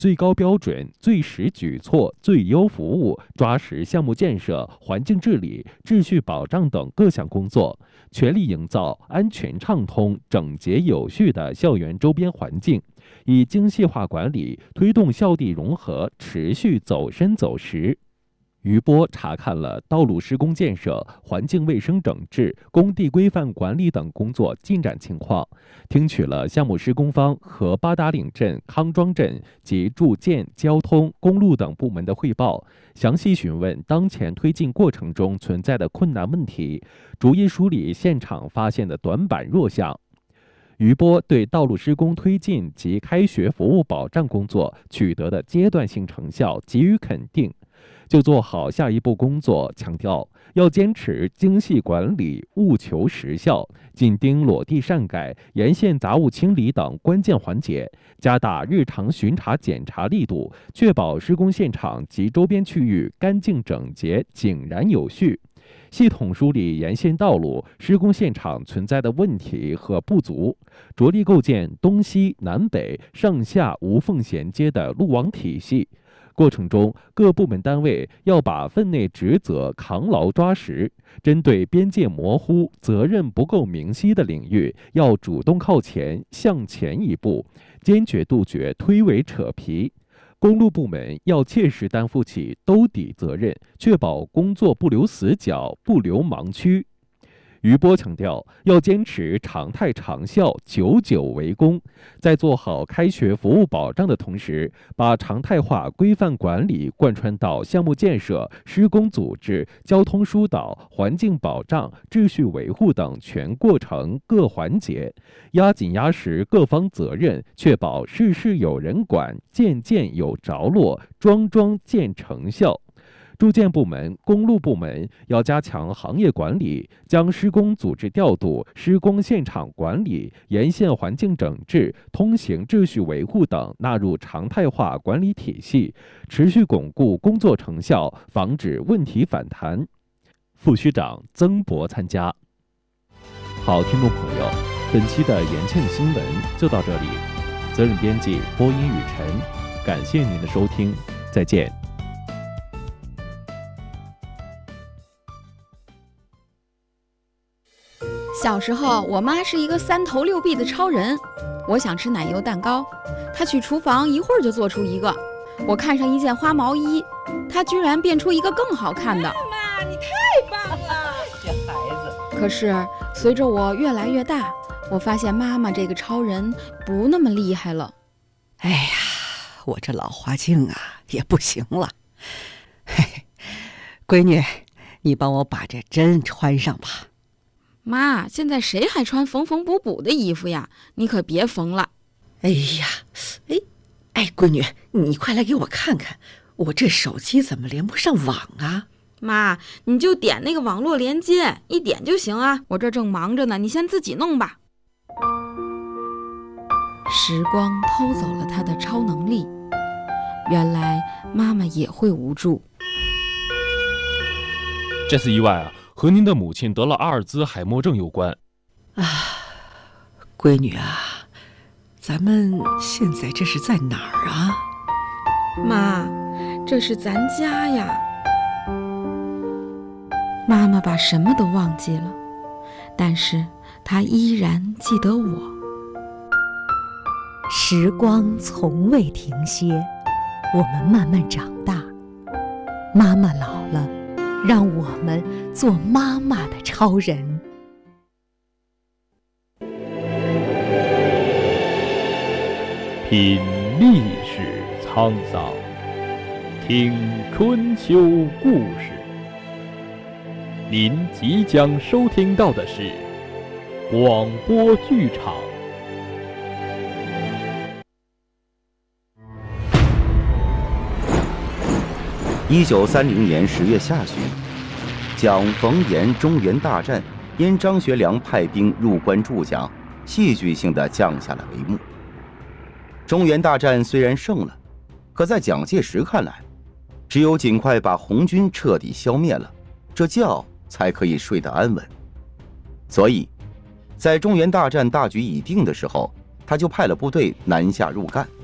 最高标准、最实举措、最优服务，抓实项目建设、环境治理、秩序保障等各项工作，全力营造安全畅通、整洁有序的校园周边环境，以精细化管理推动校地融合持续走深走实。余波查看了道路施工建设、环境卫生整治、工地规范管理等工作进展情况，听取了项目施工方和八达岭镇、康庄镇及住建、交通、公路等部门的汇报，详细询问当前推进过程中存在的困难问题，逐一梳理现场发现的短板弱项。余波对道路施工推进及开学服务保障工作取得的阶段性成效给予肯定。就做好下一步工作，强调要坚持精细管理、务求实效，紧盯裸地擅改、沿线杂物清理等关键环节，加大日常巡查检查力度，确保施工现场及周边区域干净整洁、井然有序。系统梳理沿线道路施工现场存在的问题和不足，着力构建东西南北上下无缝衔接的路网体系。过程中，各部门单位要把分内职责扛牢抓实，针对边界模糊、责任不够明晰的领域，要主动靠前，向前一步，坚决杜绝推诿扯皮。公路部门要切实担负起兜底责任，确保工作不留死角、不留盲区。余波强调，要坚持常态长效、久久为功，在做好开学服务保障的同时，把常态化规范管理贯穿到项目建设、施工组织、交通疏导、环境保障、秩序维护等全过程各环节，压紧压实各方责任，确保事事有人管、件件有着落、桩桩见成效。住建部门、公路部门要加强行业管理，将施工组织调度、施工现场管理、沿线环境整治、通行秩序维护等纳入常态化管理体系，持续巩固工作成效，防止问题反弹。副区长曾博参加。好，听众朋友，本期的延庆新闻就到这里，责任编辑播音雨晨，感谢您的收听，再见。 小时候，我妈是一个3头6臂的超人。我想吃奶油蛋糕，她去厨房一会儿就做出一个。我看上一件花毛衣，她居然变出一个更好看的。 妈妈，你太棒了！这孩子。 可是随着我越来越大，我发现妈妈这个超人不那么厉害了。 哎呀，我这老花镜啊也不行了。嘿嘿，闺女，你帮我把这针穿上吧。 妈，现在谁还穿缝缝补补的衣服呀？你可别缝了。 哎呀，闺女，你快来给我看看，我这手机怎么连不上网啊？ 妈，你就点那个网络连接，一点就行啊。我这正忙着呢，你先自己弄吧。时光偷走了她的超能力，原来妈妈也会无助。 这次意外啊，和您的母亲得了阿尔兹海默症有关。 啊，闺女啊，咱们现在这是在哪儿啊？ 妈，这是咱家呀。妈妈把什么都忘记了，但是她依然记得我。 时光从未停歇，我们慢慢长大。妈妈老了，让我们做妈妈的超人。 品历史沧桑，听春秋故事。您即将收听到的是广播剧场。 1930年10月下旬，蒋冯阎中原大战因张学良派兵入关助蒋，戏剧性地降下了帷幕。中原大战虽然胜了，可在蒋介石看来，只有尽快把红军彻底消灭了，这觉才可以睡得安稳。所以，在中原大战大局已定的时候，他就派了部队南下入赣。